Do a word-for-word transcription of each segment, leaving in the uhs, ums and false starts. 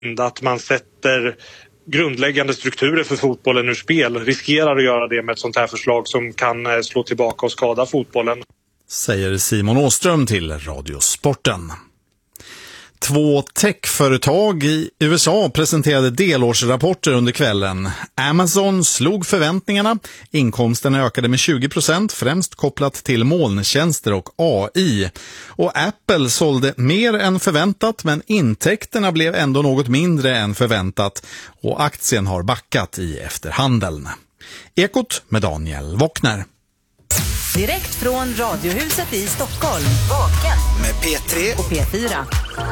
att man sätter grundläggande strukturer för fotbollen ur spel, riskerar att göra det med ett sånt här förslag som kan slå tillbaka och skada fotbollen. Säger Simon Åström till Radiosporten. Två techföretag i U S A presenterade delårsrapporter under kvällen. Amazon slog förväntningarna. Inkomsterna ökade med tjugo procent, främst kopplat till molntjänster och A I. Och Apple sålde mer än förväntat, men intäkterna blev ändå något mindre än förväntat. Och aktien har backat i efterhandeln. Ekot med Daniel Wockner. Direkt från Radiohuset i Stockholm. Vaken med P tre och P fyra.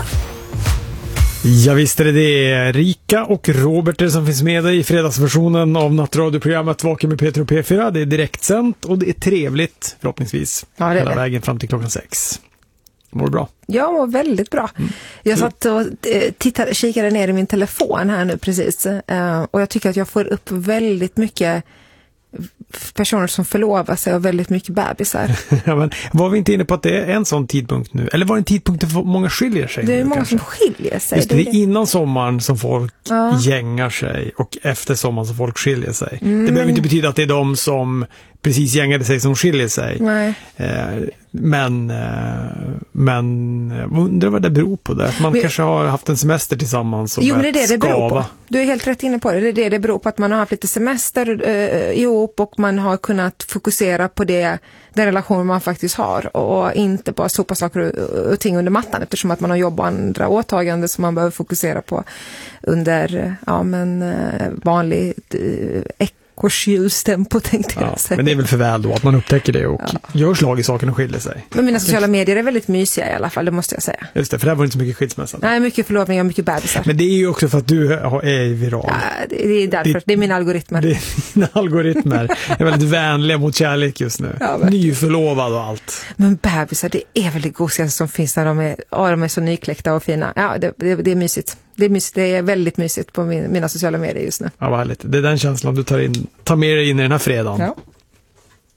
Ja, visst är det det. Rika och Robert som finns med i fredagsversionen av nattradioprogrammet Vaken med P tre och P fyra. Det är direktsänt och det är trevligt, förhoppningsvis. Ja, det är hela det. Vägen fram till klockan sex. Mår du bra? Jag mår väldigt bra. Mm. Jag satt och tittade, kikade ner i min telefon här nu precis. Och jag tycker att jag får upp väldigt mycket personer som förlovar sig och väldigt mycket bebisar. Ja, men var vi inte inne på att det är en sån tidpunkt nu? Eller var det en tidpunkt där många skiljer sig? Det är nu, många kanske? som skiljer sig. Just det, det är innan sommaren som folk ja. gängar sig och efter sommaren som folk skiljer sig. Mm. Det behöver inte betyda att det är de som precis gängade sig som skiljer sig. Nej. Eh, men eh, men jag undrar vad det beror på det. Att man men, kanske har haft en semester tillsammans och jo, men det är det det beror på. Du är helt rätt inne på det. Det är det det beror på, att man har haft lite semester eh, ihop och man har kunnat fokusera på det, den relation man faktiskt har och inte bara sopa saker och, och ting under mattan, eftersom att man har jobb och andra åtaganden som man behöver fokusera på under ja, men, eh, vanligt eh, kursljustempo tänkte jag ja, säga. Men det är väl för väl då att man upptäcker det och ja. gör slag i saken och skiljer sig. Men mina sociala medier är väldigt mysiga i alla fall, det måste jag säga. Just det, för det var inte så mycket skilsmässa. Nej, mycket förlovningar och mycket bebisar. Men det är ju också för att du är viral. Ja, det är därför. Det, det är mina algoritmer. Det är dina algoritmer. är väldigt vänliga mot kärlek just nu. Ja, nyförlovad och allt. Men bebisar, det är väl det gosigaste som finns när de är, ja, de är så nykläckta och fina. Ja, det, det, det är mysigt. Det är, mysigt. Det är väldigt mysigt på min, mina sociala medier just nu. Ja, vad härligt. Det är den känslan du tar, in, tar med dig in i den här fredagen. Ja.